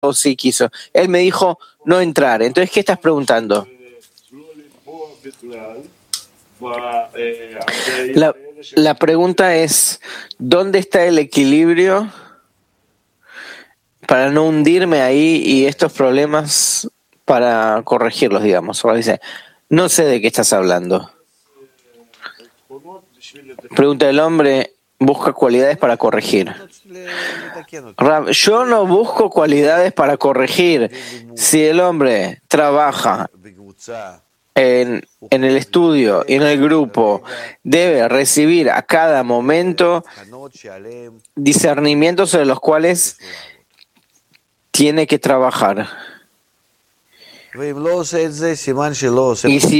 o sí quiso. Él me dijo no entrar. Entonces, ¿qué estás preguntando? La pregunta es, ¿dónde está el equilibrio para no hundirme ahí y estos problemas para corregirlos, digamos? Ahora dice, no sé de qué estás hablando. Pregunta el hombre, busca cualidades para corregir. Rab, yo no busco cualidades para corregir. Si el hombre trabaja en el estudio y en el grupo, debe recibir a cada momento discernimientos sobre los cuales tiene que trabajar. Y si